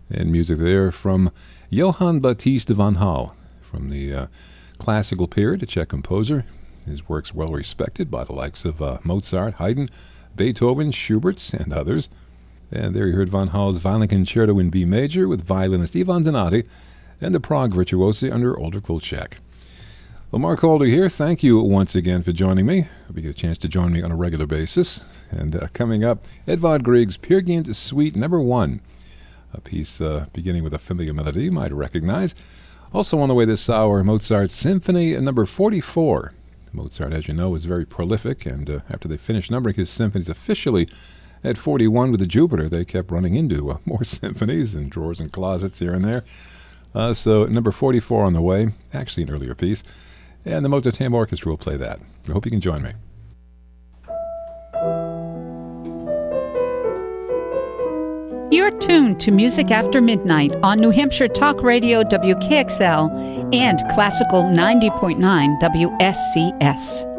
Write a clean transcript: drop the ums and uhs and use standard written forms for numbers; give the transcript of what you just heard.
And music there from Johann Baptiste van Hal, from the classical period, a Czech composer. His work's well respected by the likes of Mozart, Haydn, Beethoven, Schubert, and others. And there you heard Van Hal's Violin Concerto in B major with violinist Ivan Donati and the Prague Virtuosi under Oldřich Vlček. Well, Mark Holder here. Thank you once again for joining me. Hope you get a chance to join me on a regular basis. And coming up, Edvard Grieg's Peer Gynt Suite No. 1, a piece beginning with a familiar melody you might recognize. Also on the way this hour, Mozart's Symphony No. 44. Mozart, as you know, is very prolific, and after they finished numbering his symphonies officially at 41 with the Jupiter, they kept running into more symphonies in drawers and closets here and there. So number 44 on the way, actually an earlier piece, and the Mozart Chamber Orchestra will play that. I hope you can join me. You're tuned to Music After Midnight on New Hampshire Talk Radio WKXL and Classical 90.9 WSCS.